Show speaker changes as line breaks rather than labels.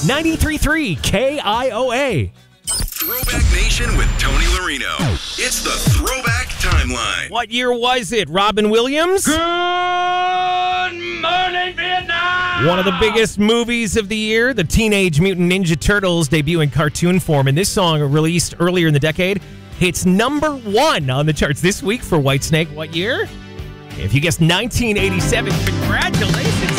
93.3 KIOA.
Throwback Nation with Tony Marino. It's the Throwback Timeline.
What year was it? Robin Williams?
Good morning, Vietnam!
One of the biggest movies of the year, the Teenage Mutant Ninja Turtles debut in cartoon form. And this song, released earlier in the decade, hits number 1 on the charts this week for Whitesnake. What year? If you guessed 1987, congratulations.